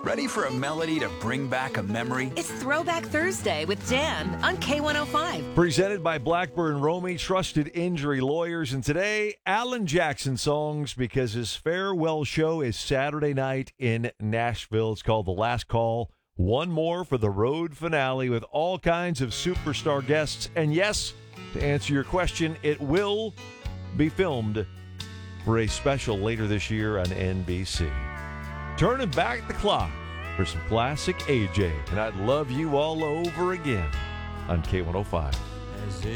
Ready for a melody to bring back a memory? It's Throwback Thursday with Dan on K105. Presented by Blackburn Romy, trusted injury lawyers. And today, Alan Jackson songs because his farewell show is Saturday night in Nashville. It's called The Last Call. One more for the road finale with all kinds of superstar guests. And yes, to answer your question, it will be filmed for a special later this year on NBC. Turning back the clock for some classic AJ, and I'd love you all over again on K105.